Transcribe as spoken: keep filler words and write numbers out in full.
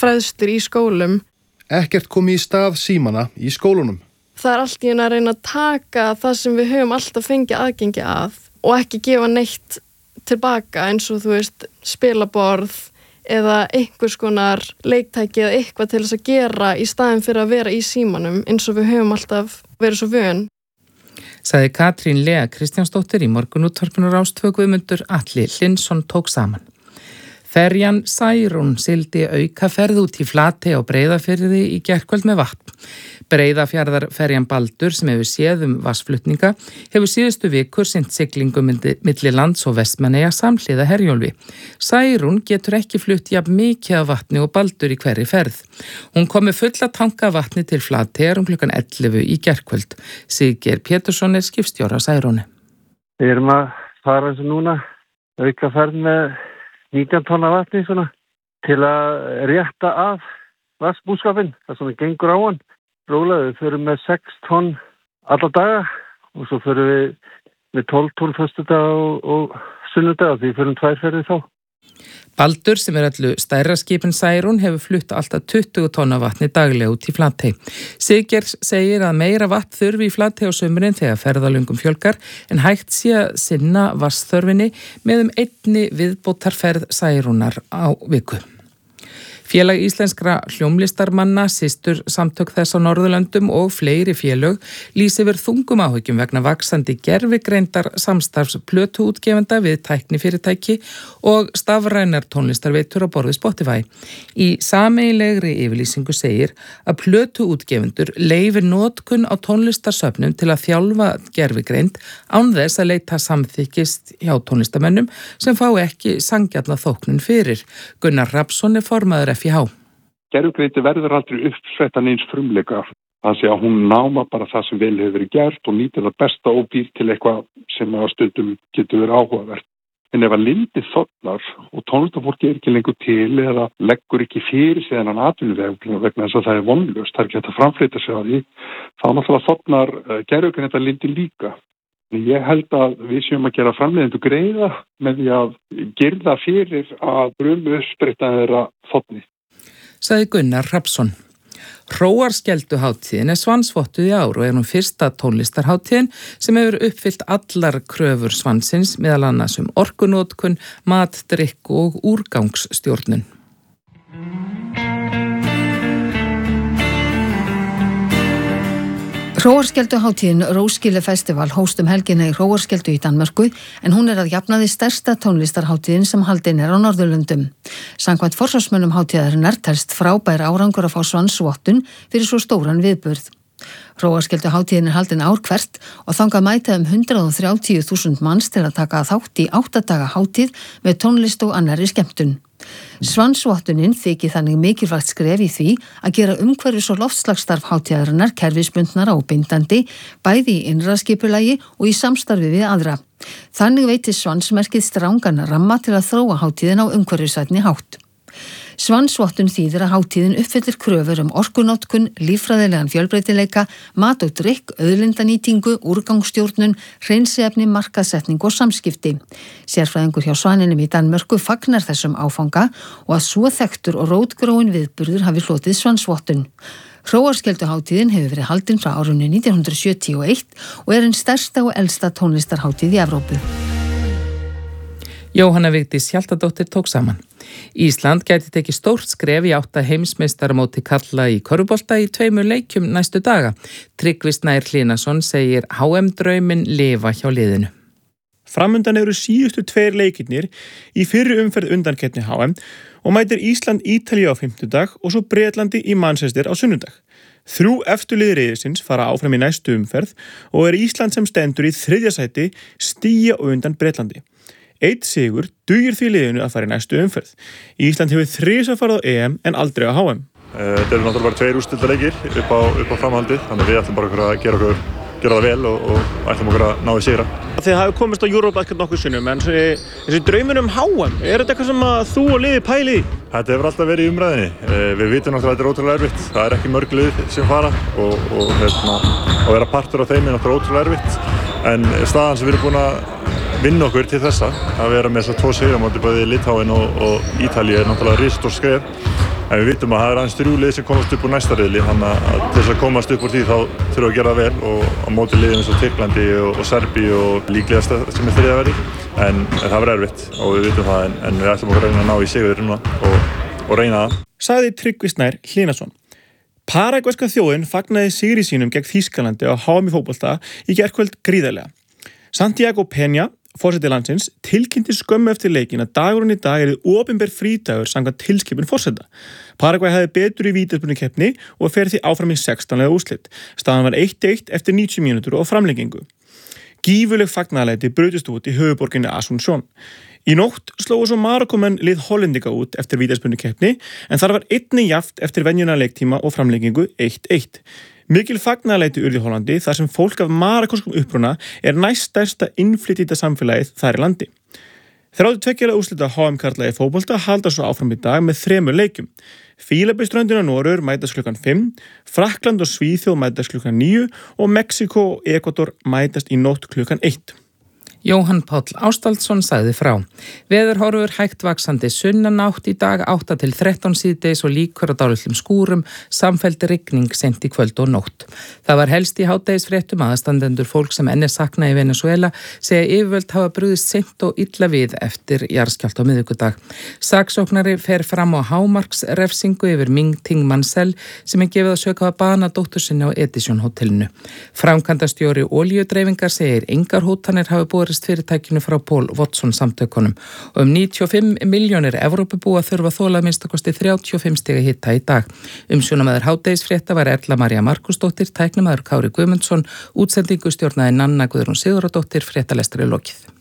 fræðslur í skólum. Ekkert komi í stað símana í skólunum. Það er allt í einu að reyna að taka það sem við höfum alltaf fengið aðgengi að og ekki gefa neitt tilbaka eins og þú veist spilaborð eða einhvers konar leiktæki eða eitthvað til þess að gera í staðinn fyrir að vera í símanum eins og við höfum alltaf verið svo vön. Sagði Katrín Lea Kristjánsdóttir í morgunútvarpinu Rás tvö. Guðmundur Atli Hlynsson tók saman. Ferjan Særún sigldi aukaferð út í Flatey á Breiðafirði í gærkvöld með vatn. Breiðafjarðarferjan Baldur sem hefur séð um vatnsflutninga hefur síðustu vikur sinnt siglingum milli lands og Vestmannaeyja samhliða Herjólfi. Særún getur ekki flutt jafn mikið af vatni og Baldur í hverri ferð. Hún kom með fulla tanka vatni til Flateyjar um klukkan ellefu í gærkvöld. Siggeir Pétursson er skipstjóri á Særúni. Við erum að fara eins og núna aukaferð með nítján tonna vatni svona, til að rétta af vatnsbúskapinn, það svona gengur á hann. Rólega, við förum með sex tonn alla daga og svo förum við með tólf tonn föstudag og, og sunnudag, því við förum tvær ferðir þá. Baldur sem er allu stærra skipin Særún hefur flutt alltaf tuttugu tonna vatni daglega út í Flatey. Siggeir segir að meira vatn þurfi í Flatey á sumrin þegar ferðalöngum fjölgar en hægt sé að sinna vatnsþörfinni með um einni viðbótarferð Særúnar á viku. Félag íslenskra hljómlistarmanna, systur samtök þess á Norðurlöndum og fleiri félög lýsa yfir þungum áhyggjum vegna vaxandi gervigreindar samstarfs plötuútgefenda við tæknifyrirtæki og stafrænar tónlistarveitur á borð við Spotify. Í sameiginlegri yfirlýsingu segir að plötuútgefendur leyfi notkun á tónlistarsöfnum til að þjálfa gervigreind án þess að leita samþykkist hjá tónlistamönnum sem fá ekki sanngjarna þóknun fyrir. Gunnar Hrafnsson er formaður F I H. Gervigreind verður aldrei uppsvettan eins frumleika. Það sé að hún náma bara það sem vel hefur verið gert og nýtir það besta og býr til eitthvað sem að stundum getur verið áhugavert. En ef að lindið þornar og tónlistafólki er ekki lengur til eða leggur ekki fyrir sig þennan atvinnuveg vegna þess að það er vonlaust, það er ekki hægt að framfleyta sig á því, þá náttúrulega þornar gervigreind að lindi líka. Ég held að við séum að gera framleiðendur greiða með því að girða fyrir að brumu uppspretta þeirra þotni. Sagði Gunnar Hrafnsson. Hróarskelduhátíðin er svansvottuð í ár og er hún fyrsta tónlistarhátíðin sem hefur uppfyllt allar kröfur svansins meðal annars um orkunótkun, mat, drykk og úrgangsstjórnun. Hróarskelduhátíðin Roskilde Festival hóst um helgina í Hróarskeldu í Danmörku en hún er að jafnaði stærsta tónlistarhátíðin sem haldin er á Norðurlöndum. Samkvæmt forsvarsmönnum hátíðarinnar telst frábær árangur að fá svansvottun fyrir svo stóran viðburð. Hróarskelduhátíðin er haldin ár hvert og þangað mæta um hundrað og þrjátíu þúsund manns til að taka þátt í átta daga hátíð með tónlist og annarri skemmtun. Svansvottunin þykir þannig mikilvægt skref í því að gera umhverfis- og loftslagsstarf hátíðarinnar kerfisbundnara og bindandi, bæði í innraskipulagi og í samstarfi við aðra. Þannig veitir Svansmerkið strangan ramma til að þróa hátíðin á umhverfisvænni hátt. Svansvottun þýðir að hátíðin uppfyllir kröfur um orkunótkun, líffræðilegan fjölbreytileika, mat og drykk, auðlindanýtingu, úrgangsstjórnun, hreinsiefni, markaðssetning og samskipti. Sérfræðingur hjá Svaninum í Danmörku fagnar þessum áfanga og að svo þekktur og rótgróin viðburður hafi hlotið svansvottun. Hróarskelduhátíðin hefur verið haldin frá árinu nítján hundruð sjötíu og eitt og er einn stærsta og elsta tónlistarhátíð í Evrópu. Jóhanna Vigdís Hjaltadóttir tók saman. Ísland gæti tekið stórt skref í átta heimsmeistaramóti karla í körfubolta í tveimur leikjum næstu daga. Tryggvi Snær Hlínason segir H M-drauminn lifa hjá liðinu. Framundan eru síðustu tveir leikirnir í fyrri umferð undankeppni H M og mætir Ísland Ítalíu á fimmtudag og svo Bretlandi í Manchester á sunnudag. Þrjú efstu lið riðilsins fara áfram í næstu umferð og er Ísland sem stendur í þriðja sæti stíja og undan Bretlandi. Eitt sigur dugir því liðinu að fara í næstu umferð. Ísland hefur þrisvar farið á E M en aldrei á H M. Þetta eru náttúrulega bara tveir úrslitaleikir upp á, upp á framhaldið, þannig að við ætlum bara okkur að gera, okkur, gera það vel og, og ætlum okkur að ná í sigra. Þið hafið komist á Eurobasket nokkuð sinnum, en þessi, þessi draumur um H M, er þetta eitthvað sem að þú og liðið pæli í? Þetta hefur alltaf verið í umræðinni. Við vitum náttúrulega að þetta er ótrúlega erfitt. Það er ekki mörg lið sem fara og, og, hérna, og vera partur af þeim er náttúrulega ótrúlega erfitt. En staðan sem við erum búin að vinna okkur til þessa, að vera með þessar tvo sigra á móti bæði Litháen og, og Ítalíu er náttúrulega risastórt skref En við vitum að það er aðeins þrjú lið sem komast upp úr næsta riðli, þannig að til þess að komast upp úr því þá þurfum við að gera það vel og á móti liðum eins og Tyrklandi og, og Serbi og líklegast sem er þriðja verði. En, en það verður erfitt og við vitum það en, en við ætlum okkur að reyna að ná í sigur núna og, og reyna það. Sagði Tryggvi Snær Hlinason. Paragvæska þjóðin fagnaði sigri sínum gegn Þýskalandi á H M í fótbolta í gærkvöld gríðarlega. Santiago Peña, forseti landsins, tilkynnti skömmu eftir leikin að dagurinn í dag er opinber frídagur samkvæmt tilskipun forseta. Paragvæ hefði betur í vítaspyrnukeppni og fer því áfram í sextán liða úrslit. Staðan var eitt eitt eftir níutíu mínútur og framlengingu. Gífuleg fagnaðarlæti brutust út í höfuðborginni Asunción. Í nótt slógu svo Marokkómenn lið Hollendinga út eftir vítaspyrnukeppni en þar var einnig jafnt eftir venjuna leiktíma og framlengingu eitt eitt. Mikil fagnaðarlæti urðu í Hollandi þar sem fólk af marokkóskum uppruna er næst stærsta innflytjenda samfélagið þar í landi. þrjátíu og tveggja liða úrslita H M karla í fótbolta halda svo áfram í dag með þremur leikjum. Fílabeinsströndin og Noregur mætast klukkan fimm, Frakkland og Svíþjóð mætast klukkan níu og Mexíkó og Ekvador mætast í nótt klukkan eitt. Jóhann Páll Ástaldsson sagði frá. Veðurhorfur hægt vaxandi sunnanátt í dag átta til þrettán síðdegis og líkur á dálitlum skúrum, samfelldi rigning sent í kvöld og nótt. Það var helst í hádegisfréttum aðstandendur fólk sem enn er saknað í Venezuela segja yfirvöld hafa brugðist seint og illa við eftir jarðskjálfta á miðvikudag. Saksóknari fer fram á hámarksrefsingu yfir Ming Ting Mansell sem er gefið að söka að bana dóttur sinni á Edison hótelinu. Framkvæmdastjóri olíudreifingar segir engar hótanir hafi borist fyrirtækinu frá Paul Watson samtökunum og um níutíu og fimm milljónir Evrópubúa þurfa að þola að minnsta kosti þrjátíu og fimm stiga hita í dag. Umsjónamaður hádegisfrétta var Erla María Markusdóttir, tæknimaður Kári Guðmundsson, útsendingu stjórnaði Nanna Guðrún Sigurðardóttir, fréttalestri lokið.